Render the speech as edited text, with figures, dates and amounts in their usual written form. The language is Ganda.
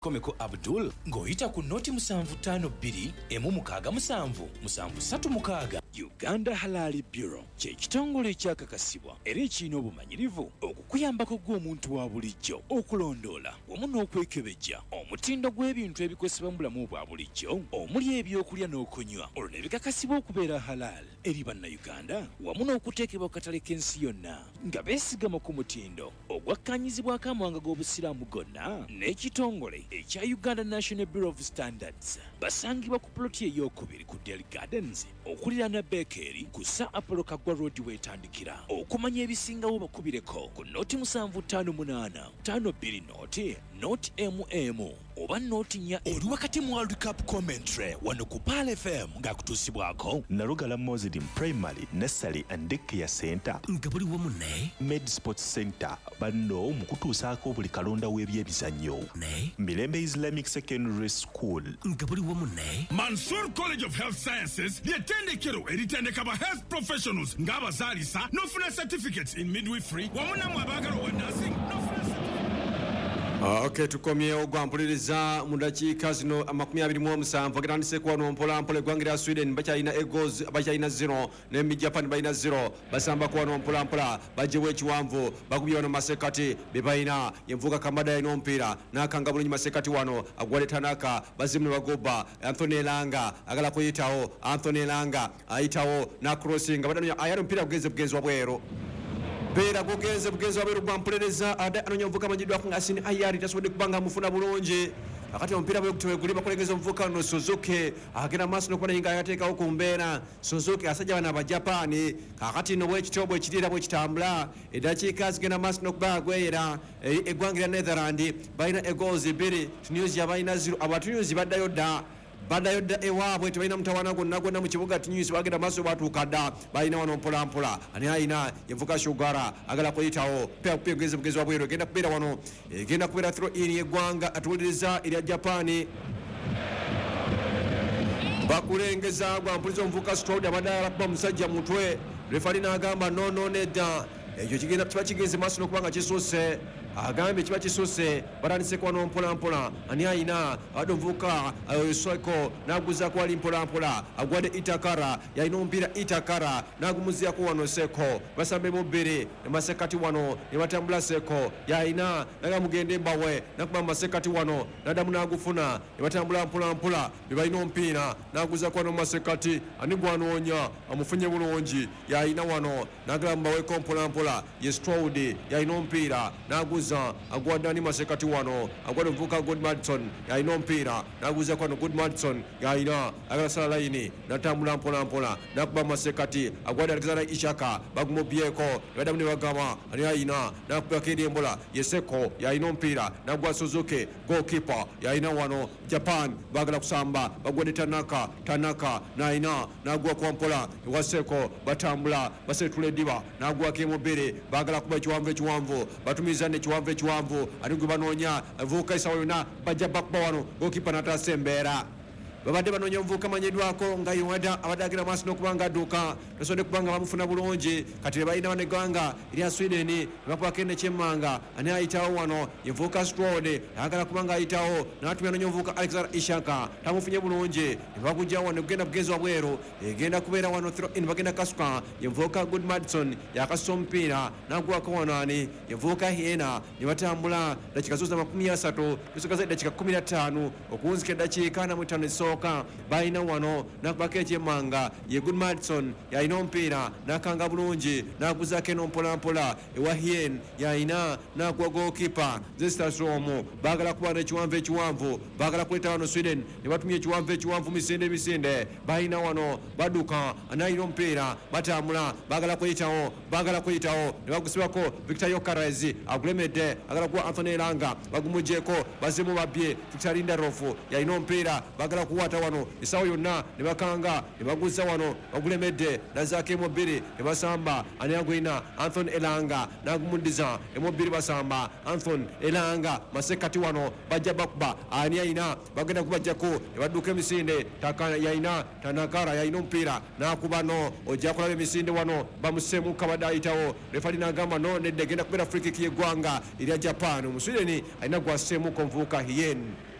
Komeko Abdul ng'oyita ku noti 752 167 736. Uganda Halal Bureau kye kitongole ekyakakasibwa era ekirina obumanyirivu okukuyambako gw'omuntu wa bulijjo okulondoola wamu n'okwekebejja omutindo gw'ebintu ebikozesebwa mu bulamu bwa bulijjo omuli ebyokulya n'okunywa olwo ne bikakasibwa okubeera halal eri bannayuganda wamu n'okuteekebwa ku katale k'ensi yonna nga beesigama ku mutindo ogwakkanyizibwako amawanga g'obusiraamu gonna n'ekitongole ekya Uganda National Bureau of Standards. Basangibwa ku ploti ey'okubiri ku Dairy Gardens okuliraana Bakery ku Sir Apollo Kaggwa Road wetandikira. Okumanya ebisingawo bakubireko ku noti 758 52 noti oba noti nya oli wakati mu World Cup commentary wano ku Pal FM ng'akutuusibwako Nalugala Muslim Primary Nursery and Daycare Center nga buli wamu ne Med Sports Center banno mu kutuusaako buli kalonda w'ebyebizannyo ne Mirembe Islamic Secondary School nga buli wamu ne Mansour College of Health Sciences ly'ettendekero eritendeka ba health professionals ng'abazaalisa n'ofuna certificates in midwifery wamu namwe abaagala owa nursing n'ofuna Okay, tukomyewo gwampuliriza mu dakiika zino 27 agitandise kuwano mpolampola eggwanga lya Sweden bakyalina egos bakyalina 0 ne Japan balina 0 basamba kuwano mpolampola bajewo ekiwanvu bakubye wano masekati bebalina yenvuga Kamada ino omupiira n'akanga bulungi masekati wano agwale Tanaka bazimu ne bagoba Anthony Elanga agala kuyitawo Anthony Elanga ayitawo na crossing abadano ayali omupiira bugenze wabwero Bera bugenze wabwero gwampuliriza ada anonya omuvuka manjidwa ku ngasini ayari tasobodde kubanga mufuna bulungi akati omupiira bwe kutweguli bakolegeza omuvuka no Suzuki agenda maaso n'okubona nga yateekawo ku mbeera Suzuki asajja bana Abajapani kakati no bwekitobwe ekiriira bwe kitambula eddakiika zigenda maaso n'okuba agweyera eggwanga lya Netherland balina egoozi 2 Tunisia balina 0 Abatunisia baddayo dda ewaabwe tebalina mutawana gwonna mu kibuga Tunisia bagenda maaso batuuka dda balina wano mpolampola ani alina yenvuka Shugara agala kuyitawo pegezi wabwero egenda kubeera wano egenda kubeera throw in yeggwanga atuwuliriza erya Japani bakulengeza gwampuliza omuvuka Stroud amadala kuba musajja mutwe refari n'agamba no nedda ekyo kigenda kiba kigenze maaso n'okubanga kisusse agambye kiba kisuse batandise kwano mpolampola ani ayina abadde omuvuka Soiko n'aguza kwali mpolampola agwadde Itakara yalina omupiira Itakara n'agumuziyako wano Seko basambe mu bbiri emasekati wano ne batambula Seko yalina naga mugende Mbawe nakuba masekati wano n'addamu n'agufuna ne batambula mpolampola be balina omupiira n'aguza kwano masekati ani gwanoonya amufunye bulungi yalina wano n'agala Mbaweko mpolampola ye Stroud yalina omupiira n'aguza agwadani masekati wano agwada omuvuka Good Madison yalina omupiira n'aguza kwano Good Madison yalina agala sala layini n'atambula mpolampola n'akuba masekati agwada Alexander Ishaka bagumubyeko baddamu ne bagama ani ayina n'akubako eryembola Yeseko yalina omupiira n'agwa Suzuki goalkeeper yalina wano Japan bagala kusamba bagwadde Tanaka n'ayina n'agwa kwampola ewa Seko batambula basetula eddiba n'agwako emubiri bagala kuba ekiwanvu batumiza ekiwanvu ani gwe banoonya vuuka esawa yonna bajja bakuba wano goalkeeper n'ataasa embeera babadde banoonya omuvuuka manyiddwako nga Iwada abadde agira maaso n'okuba nga adduka tasobodde kubanga bamufuna bulungi kati be balina wano eggwanga erya Sweden ne bakwako enekyemmanga ani ayitawo wano yenvuuka Stroud ayagala kuba nga ayitawo n'atumya noonya omuvuuka Alexander Ishaka tamufunye bulungi ne bagujja wano kugenda bugenzi wabweru egenda kubeera wano throw in bagenda kasuka yenvuuka Good Madison yakasusa omupiira n'agwako wano ani yenvuuka Hiena ne batambula dakiika zooza 30 tusigaza eddakiika 15 okuwunzika eddakiika 45 balina wano nakubako ekyemmanga ye Good Madison yalina omupiira nakanga bulungi naguzaako eno mpolampola ewa Hien yalina nakuwa goalkeeper Zesterstrom bagala kuba ekiwanvu bagala kuleeta wano Sweden ne batumya ekiwanvu misinde balina wano baduka anayina omupiira batambula bagala kuyitawo ne bagusibako Victor Yokares agulemedde agala kuwa Anthony Elanga bagumugyeko bazimu babye Victor Lindelof yalina omupiira bagala kuwa bakwata wano esawo yonna ne bakanga ne baguzza wano bagulemedde nazaako emobiri ne basamba ani agwina Anthony Elanga n'agumundiza emobiri basamba Anthony Elanga masekati wano bajja bakuba ani ayina bagenda kubajjako ne badduka emisinde Takana yayina Tanakara yayina omupiira n'akuba no ojja kulaba emisinde wano bamuseemu kabadde ayitawo refali n'agamba no nedde egenda kubeera free kick y'eggwanga erya Japan Omuswideni alina gwaseemu konvuka Hien